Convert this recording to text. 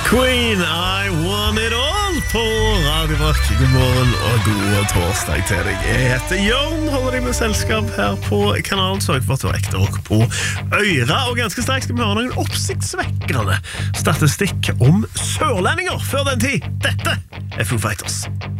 Queen, I want it all på Radio Rock. God morgen og god torsdag til deg. Jeg heter Jon, holder deg med selskap her på kanalen. Sørg for at du har ekte rock på øyra. Og ganske straks skal vi høre noen oppsiktsvekkende statistikk om sørlendinger før den tid. Dette er Foo Fighters.